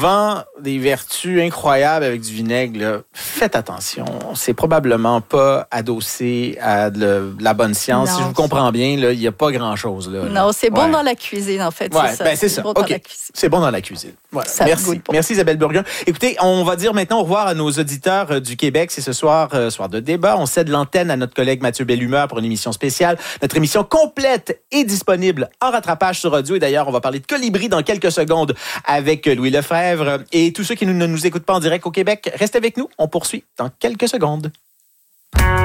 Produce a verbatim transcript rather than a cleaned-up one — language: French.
vend des vertus incroyables avec du vinaigre, là, faites attention. C'est probablement pas adossé à de la bonne science. Non. Si je vous comprends bien, il n'y a pas grand-chose. Là, là. Non, c'est bon ouais. dans la cuisine, en fait. Ouais, c'est ça. ben c'est, c'est ça. bon OK. dans la cuisine. C'est bon dans la cuisine. Voilà. Ça Merci. goûte bon. Merci Isabelle Burgon. Écoutez, on va dire maintenant au revoir à nos auditeurs du Québec. C'est ce soir, euh, soir de débat. On cède l'antenne à notre collègue Mathieu Bellumeur pour une émission spéciale. Notre émission complète est disponible en rattrapage sur audio. Et d'ailleurs, on va parler de Colibri dans quelques secondes avec Louis Lefebvre. Et tous ceux qui ne nous écoutent pas en direct au Québec, restez avec nous. On poursuit dans quelques secondes.